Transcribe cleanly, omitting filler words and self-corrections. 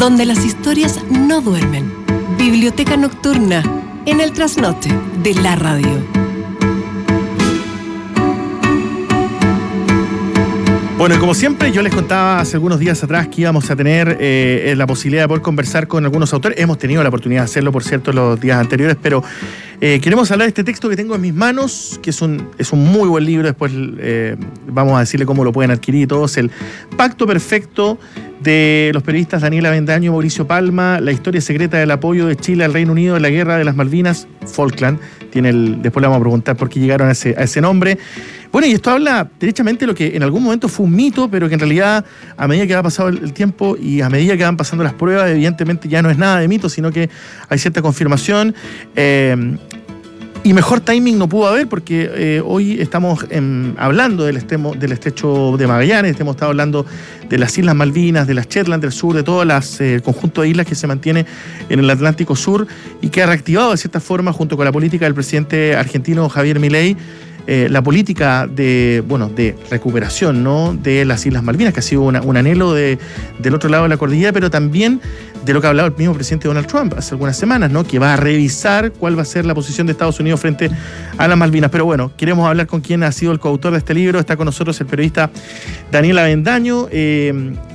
donde las historias no duermen. Biblioteca Nocturna, en el trasnoche de la radio. Bueno, y como siempre, yo les contaba hace algunos días atrás que íbamos a tener la posibilidad de poder conversar con algunos autores. Hemos tenido la oportunidad de hacerlo, por cierto, los días anteriores, pero queremos hablar de este texto que tengo en mis manos, que es un muy buen libro. Después vamos a decirle cómo lo pueden adquirir y todo. Es el Pacto Perfecto de los periodistas Daniel Avendaño y Mauricio Palma, la historia secreta del apoyo de Chile al Reino Unido en la guerra de las Malvinas, Falkland. Después le vamos a preguntar por qué llegaron a ese nombre. Bueno, y esto habla derechamente de lo que en algún momento fue un mito, pero que en realidad, a medida que va pasando el tiempo y a medida que van pasando las pruebas, evidentemente ya no es nada de mito, sino que hay cierta confirmación. Y mejor timing no pudo haber, porque hoy estamos hablando del estrecho de Magallanes, hemos estado hablando de las Islas Malvinas, de las Shetland del sur, de todo el conjunto de islas que se mantiene en el Atlántico Sur y que ha reactivado de cierta forma, junto con la política del presidente argentino Javier Milei, la política de recuperación, ¿no?, de las Islas Malvinas, que ha sido un anhelo del otro lado de la cordillera, pero también de lo que ha hablado el mismo presidente Donald Trump hace algunas semanas, ¿no?, que va a revisar cuál va a ser la posición de Estados Unidos frente a las Malvinas. Pero bueno, queremos hablar con quien ha sido el coautor de este libro. Está con nosotros el periodista Daniel Avendaño.